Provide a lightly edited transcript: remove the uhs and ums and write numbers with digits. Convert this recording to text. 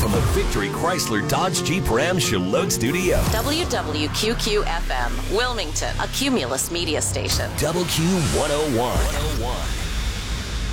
from the Victory Chrysler Dodge Jeep Ram Charlotte Studio. WWQQ-FM, Wilmington, a Cumulus media station. WQ101.